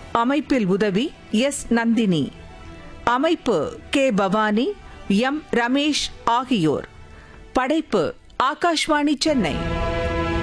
அமைப்பில் உதவி எஸ் நந்தினி. அமைப்பு கே பவானி, எம் ரமேஷ் ஆகியோர். படைப்பு ஆகாஷ்வாணி சென்னை.